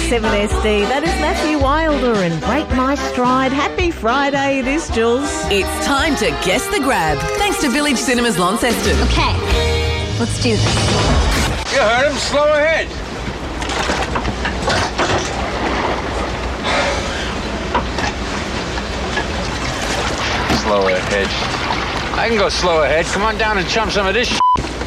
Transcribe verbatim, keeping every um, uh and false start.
seven S D. That is Matthew Wilder and Break My Stride. Happy Friday it is, Jules. It's time to guess the grab, thanks to Village Cinemas Launceston. Okay, let's do this. You heard him. Slow ahead. Slow ahead. I can go slow ahead. Come on down and chump some of this shit.